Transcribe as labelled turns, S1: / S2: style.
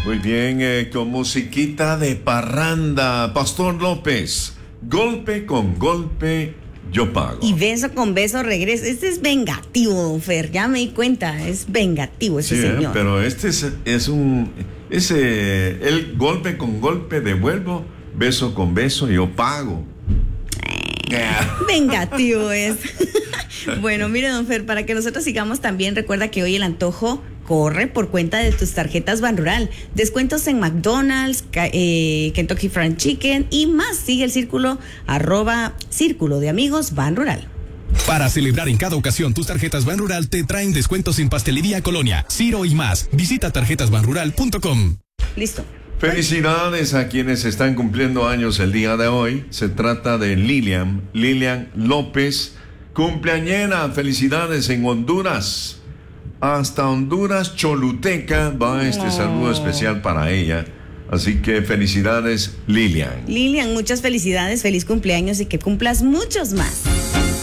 S1: Muy bien, con musiquita de parranda. Pastor López, golpe con golpe yo pago.
S2: Y beso con beso regresa. Este es vengativo, don Fer, ya me di cuenta, es vengativo ese señor.
S1: Pero este el golpe con golpe devuelvo, beso con beso yo pago.
S2: Vengativo es. Bueno, mire, don Fer, para que nosotros sigamos también, recuerda que hoy el antojo corre por cuenta de tus tarjetas Banrural. Descuentos en McDonald's, Kentucky Fried Chicken y más. Sigue el círculo @Círculo de Amigos Banrural.
S3: Para celebrar en cada ocasión, tus tarjetas Banrural te traen descuentos en pastelería Colonia, Ciro y más. Visita tarjetasbanrural.com.
S2: Listo.
S1: Felicidades a quienes están cumpliendo años el día de hoy. Se trata de Lilian López, cumpleañera. Felicidades en Honduras. Hasta Honduras, Choluteca, va este saludo especial para ella. Así que felicidades, Lilian.
S2: Lilian, muchas felicidades, feliz cumpleaños y que cumplas muchos más.